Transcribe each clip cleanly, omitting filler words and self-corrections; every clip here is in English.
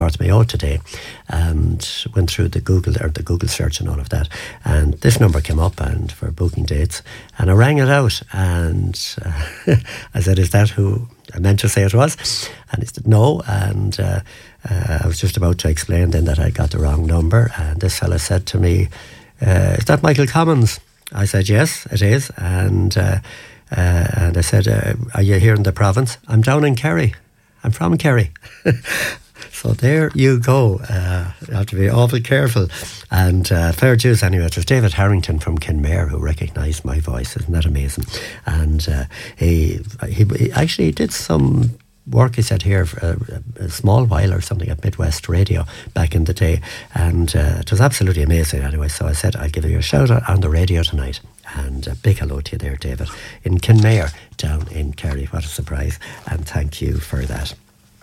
North Mayo today and went through the Google search and all of that, and this number came up and for booking dates, and I rang it out and I said, is that who I meant to say it was? And he said no, and I was just about to explain then that I got the wrong number, and this fella said to me, is that Michael Commons? I said yes, it is, and I said, are you here in the province? I'm down in Kerry. I'm from Kerry. So there you go. You have to be awful careful. And fair dues anyway. It was David Harrington from Kinmare who recognised my voice. Isn't that amazing? And he actually did some work, he said, here for a small while or something at Midwest Radio back in the day. And it was absolutely amazing anyway. So I said, I'll give you a shout out on the radio tonight. And a big hello to you there, David, in Kinmare, down in Kerry. What a surprise. And thank you for that.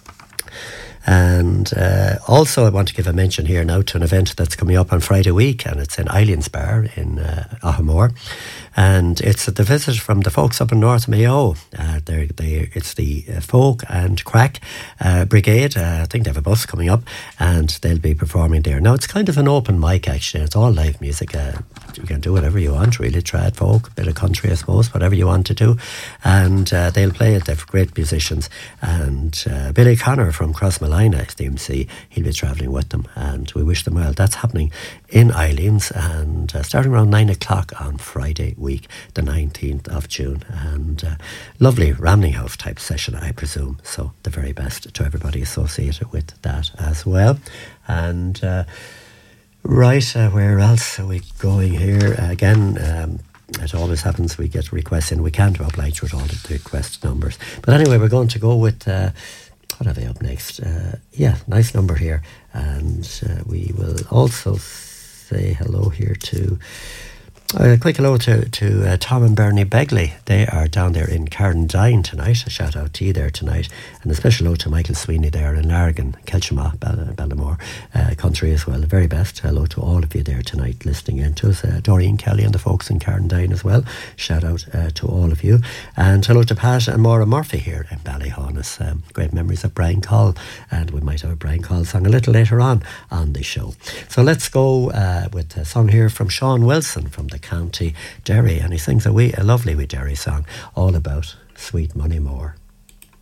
And also I want to give a mention here now to an event that's coming up on Friday week, and it's in Eileen's Bar in Ahamore, and it's the visit from the folks up in North Mayo. It's the Folk and Crack Brigade. I think they have a bus coming up and they'll be performing there. Now it's kind of an open mic actually, it's all live music. You can do whatever you want really, trad, folk, a bit of country I suppose, whatever you want to do, and they'll play it. They've great musicians, and Billy Connor from Crossmalina is the MC. He'll be travelling with them and we wish them well. That's happening in Eileen's and starting around 9 o'clock on Friday week, the 19th of June, and lovely Ramling House type session I presume, so the very best to everybody associated with that as well. And right, where else are we going here? Again, it always happens, we get requests in. We can't oblige with all the request numbers. But anyway, we're going to go with, what have I up next? Nice number here. And we will also say hello here to... A quick hello to Tom and Bernie Begley. They are down there in Carndine tonight. A shout out to you there tonight. And a special hello to Michael Sweeney there in Larrigan, Kelchama, Bellamore country as well. The very best hello to all of you there tonight listening in to us. Doreen Kelly and the folks in Carndine as well. Shout out to all of you. And hello to Pat and Maura Murphy here in Ballyhaunis. Great memories of Brian Call. And we might have a Brian Call song a little later on the show. So let's go with a song here from Sean Wilson from the County Derry, and he sings a lovely wee Derry song all about Sweet Money More.